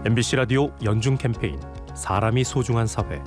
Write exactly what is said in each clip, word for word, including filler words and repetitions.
엠비씨 라디오 연중 캠페인 사람이 소중한 사회.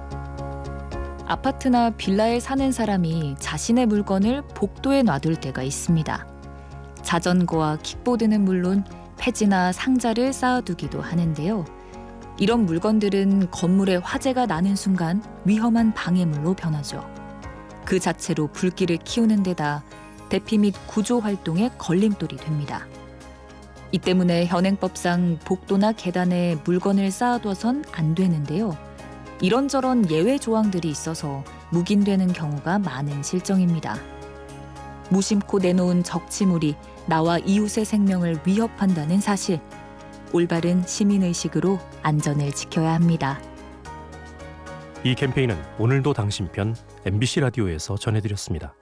아파트나 빌라에 사는 사람이 자신의 물건을 복도에 놔둘 때가 있습니다. 자전거와 킥보드는 물론 폐지나 상자를 쌓아두기도 하는데요. 이런 물건들은 건물에 화재가 나는 순간 위험한 방해물로 변하죠. 그 자체로 불길을 키우는 데다 대피 및 구조 활동에 걸림돌이 됩니다. 이 때문에 현행법상 복도나 계단에 물건을 쌓아둬선 안 되는데요. 이런저런 예외 조항들이 있어서 묵인되는 경우가 많은 실정입니다. 무심코 내놓은 적치물이 나와 이웃의 생명을 위협한다는 사실, 올바른 시민의식으로 안전을 지켜야 합니다. 이 캠페인은 오늘도 당신 편 엠비씨 라디오에서 전해드렸습니다.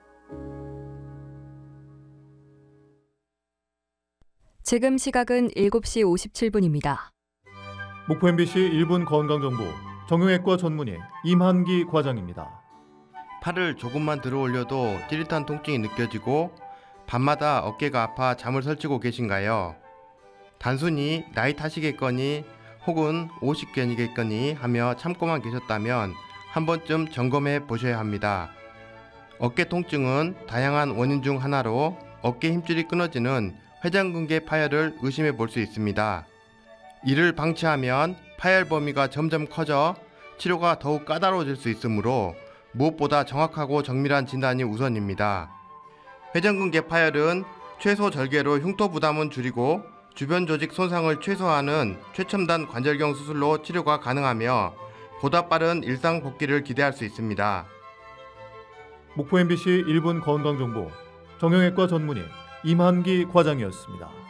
지금 시각은 일곱 시 오십칠 분입니다. 목포 엠비씨 일 분 건강정보 정형외과 전문의 임한기 과장입니다. 팔을 조금만 들어 올려도 찌릿한 통증이 느껴지고 밤마다 어깨가 아파 잠을 설치고 계신가요? 단순히 나이 탓이겠거니 혹은 오십견이겠거니 하며 참고만 계셨다면 한 번쯤 점검해 보셔야 합니다. 어깨 통증은 다양한 원인 중 하나로 어깨 힘줄이 끊어지는 회전근개 파열을 의심해 볼 수 있습니다. 이를 방치하면 파열 범위가 점점 커져 치료가 더욱 까다로워질 수 있으므로 무엇보다 정확하고 정밀한 진단이 우선입니다. 회전근개 파열은 최소 절개로 흉터 부담은 줄이고 주변 조직 손상을 최소화하는 최첨단 관절경 수술로 치료가 가능하며 보다 빠른 일상 복귀를 기대할 수 있습니다. 목포 엠비씨 일 분 건강정보 정형외과 전문의 임한기 과장이었습니다.